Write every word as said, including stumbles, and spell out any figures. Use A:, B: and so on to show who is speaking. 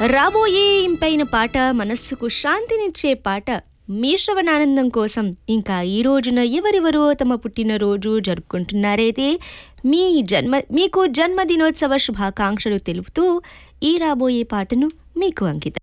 A: రాబోయే ఇంపైన పాట, మనస్సుకు శాంతినిచ్చే పాట మీ శ్రవణానందం కోసం. ఇంకా ఈ రోజున ఎవరెవరో తమ పుట్టినరోజు జరుపుకుంటున్నారైతే మీ జన్మ మీకు జన్మదినోత్సవ శుభాకాంక్షలు తెలుపుతూ ఈ రాబోయే పాటను మీకు అంకితం.